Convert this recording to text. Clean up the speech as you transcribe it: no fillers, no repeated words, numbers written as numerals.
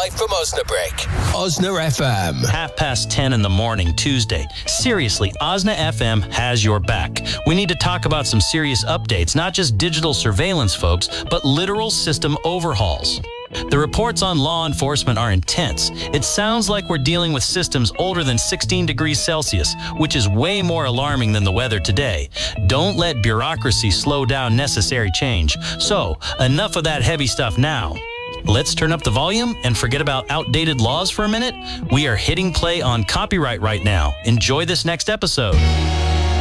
live from Osnabrück. Osna FM. 10:30 in the morning, Tuesday. Seriously, Osna FM has your back. We need to talk about some serious updates, not just digital surveillance, folks, but literal system overhauls. The reports on law enforcement are intense. It sounds like we're dealing with systems older than 16 degrees Celsius, which is way more alarming than the weather today. Don't let bureaucracy slow down necessary change. So, enough of that heavy stuff now. Let's turn up the volume and forget about outdated laws for a minute. We are hitting play on copyright right now. Enjoy this next episode.